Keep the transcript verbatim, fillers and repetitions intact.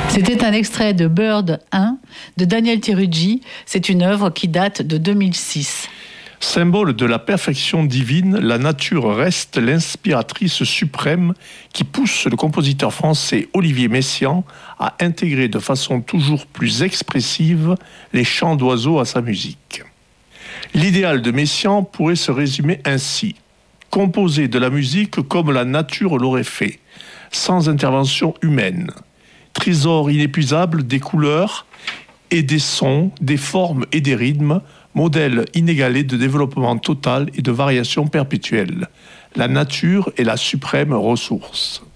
C'était un extrait de Bird un de Daniel Teruggi. C'est une œuvre qui date de deux mille six. Symbole de la perfection divine, la nature reste l'inspiratrice suprême qui pousse le compositeur français Olivier Messiaen à intégrer de façon toujours plus expressive les chants d'oiseaux à sa musique. L'idéal de Messiaen pourrait se résumer ainsi: composer de la musique comme la nature l'aurait fait, sans intervention humaine. Trésor inépuisable des couleurs et des sons, des formes et des rythmes, modèle inégalé de développement total et de variation perpétuelle. La nature est la suprême ressource.